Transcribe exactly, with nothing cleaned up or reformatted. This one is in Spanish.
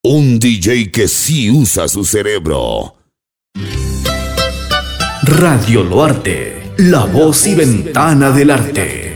Un D J que sí usa su cerebro. Radio Loarte, la voz y ventana del arte.